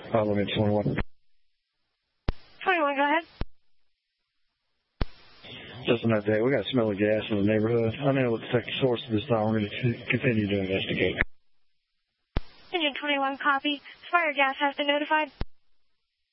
Limit 21. 21, go ahead. Just an update. We got smelly gas in the neighborhood. I know what the source of this is. We're going to continue to investigate. Engine 21, copy. Fire gas has been notified.